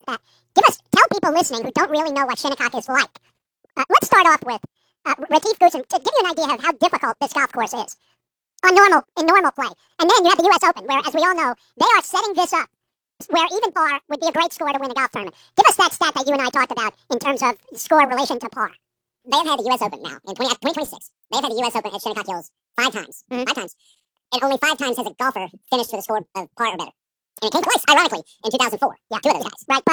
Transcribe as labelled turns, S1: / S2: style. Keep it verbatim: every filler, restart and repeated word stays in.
S1: that. Give us, tell people listening who don't really know what Shinnecock is like. Uh, let's start off with uh, Retief Goosen to give you an idea of how difficult this golf course is on normal in normal play. And then you have the U S Open, where, as we all know, they are setting this up where even par would be a great score to win a golf tournament. Give us that stat that you and I talked about in terms of score relation to par.
S2: They've had the U S Open now in twenty twenty-six. They've had the U S Open at Shinnecock Hills five times.
S1: Mm-hmm.
S2: Five times. And only five times has a golfer finished with a score of par or better. And it came twice, ironically, in two thousand four.
S1: Yeah,
S2: two of those guys.
S1: Right, but